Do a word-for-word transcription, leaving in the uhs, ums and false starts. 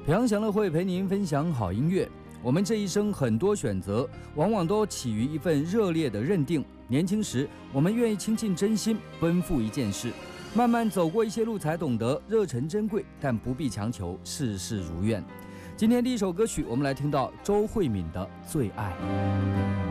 培养享乐会陪您分享好音乐。我们这一生很多选择，往往都起于一份热烈的认定。年轻时，我们愿意倾尽真心，奔赴一件事，慢慢走过一些路，才懂得热忱珍贵，但不必强求事事如愿。今天第一首歌曲，我们来听到周慧敏的《最爱》。